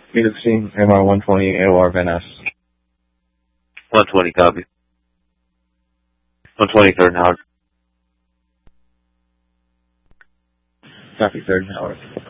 Meet at scene, MR 120, AOR Van Ness. 120, copy. 120, 3rd and Howard. Copy, 3rd and Howard.